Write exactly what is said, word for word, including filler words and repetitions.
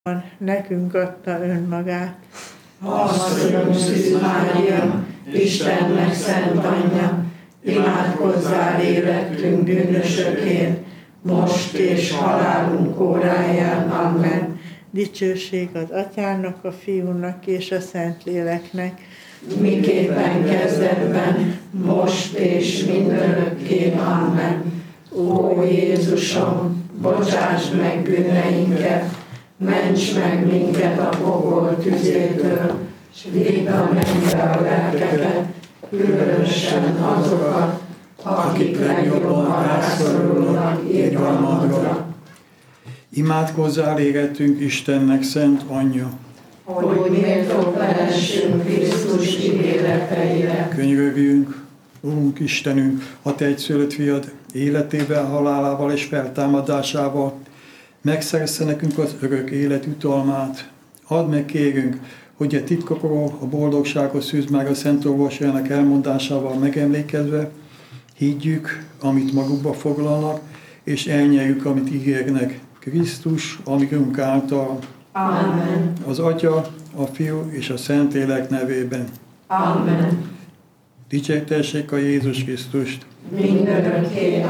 nekünk adta önmagát. Asszonyom Szűz Mária, Istennek szent anyja, imádkozzál érettünk bűnösökért, most és halálunk óráján. Amen. Dicsőség az Atyának, a Fiúnak és a Szentléleknek, miképpen kezdetben, most és mindörökké. Amen. Ó Jézusom, bocsáss meg bűneinket, ments meg minket a pokol tüzétől, s vidd a mennybe a lelkeket, különösen azokat, akik legjobban rászorulnak irgalmadra. Imádkozzál érettünk Istennek szent anyja, hogy méltó felessünk Krisztus ígéreteire. Könyörögjünk, Urunk Istenünk, a Te egyszülött fiad életével, halálával és feltámadásával megszerezze nekünk az örök élet jutalmát. Add meg, kérünk, hogy a titkokról a boldogságos Szűz Mária szent orvosának elmondásával megemlékezve higgyük, amit magukba foglalnak, és elnyeljük, amit ígérnek. Krisztus, amígunk által. Amen. Az Atya, a Fiú és a Szentlélek nevében. Amen. Dicsértessék a Jézus Krisztust. Mindörökké.